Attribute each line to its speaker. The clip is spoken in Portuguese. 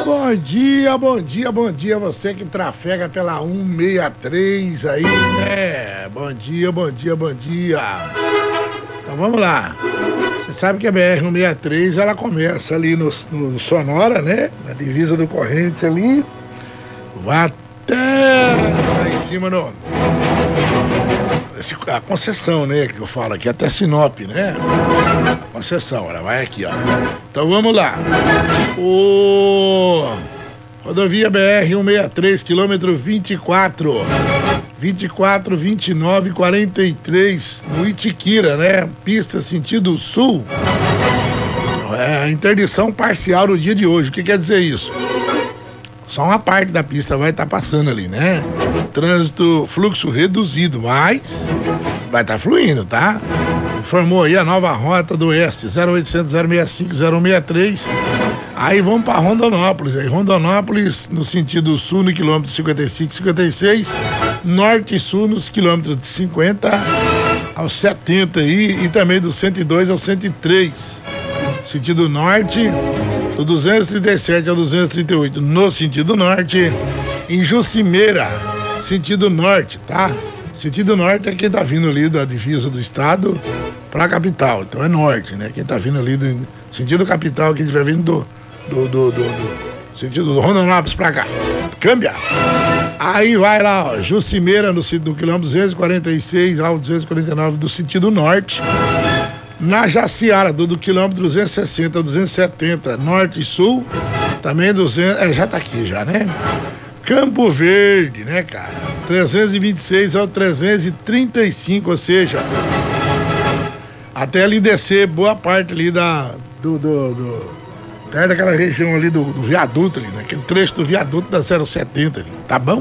Speaker 1: Bom dia, bom dia, bom dia, você que trafega pela 163 aí, né? Bom dia, bom dia, bom dia. Então vamos lá. Você sabe que a BR-163 ela começa ali no Sonora, né? Na divisa do Corrente ali. Vai até lá em cima a concessão, né? Que eu falo aqui, até Sinop, né? A concessão, ela vai aqui, ó. Então vamos lá. Rodovia BR-163, quilômetro 24, 29, 43, no Itiquira, né? Pista sentido sul. Interdição parcial no dia de hoje. O que quer dizer isso? Só uma parte da pista vai estar passando ali, né? Trânsito, fluxo reduzido, mas vai estar fluindo, tá? Informou aí a nova rota do Oeste, 0800 065 0163. Aí vamos para Rondonópolis. Aí Rondonópolis no sentido sul, no quilômetro 55, 56. Norte e sul nos quilômetros de 50 aos 70 aí. E também do 102 ao 103. Sentido norte, do 237 ao 238 no sentido norte. Em Jucimeira, sentido norte, tá? Sentido norte é quem tá vindo ali da divisa do estado pra capital. Então é norte, né? Quem tá vindo ali do sentido capital, quem estiver vindo do sentido do Rondonópolis pra cá. Câmbia. Aí vai lá, ó, Jucimeira no quilômetro 246 ao 249 do sentido norte. Na Jaciara, do quilômetro 260 ao 270, norte e sul, também 200, já tá aqui já, né? Campo Verde, né, cara? 326 ao 335, ou seja, até ali descer boa parte ali perto daquela região ali do viaduto ali, naquele trecho do viaduto da 070 ali, tá bom?